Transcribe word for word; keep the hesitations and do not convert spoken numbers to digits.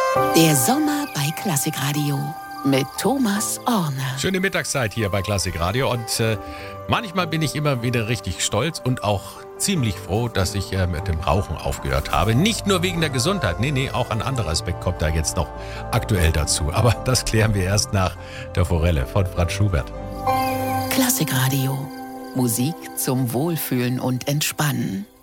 Der Sommer bei Klassikradio mit Thomas Orner. Schöne Mittagszeit hier bei Klassikradio und äh, manchmal bin ich immer wieder richtig stolz und auch ziemlich froh, dass ich äh, mit dem Rauchen aufgehört habe. Nicht nur wegen der Gesundheit, nee, nee, auch ein anderer Aspekt kommt da jetzt noch aktuell dazu. Aber das klären wir erst nach der Forelle von Franz Schubert. Klassikradio. Musik zum Wohlfühlen und Entspannen.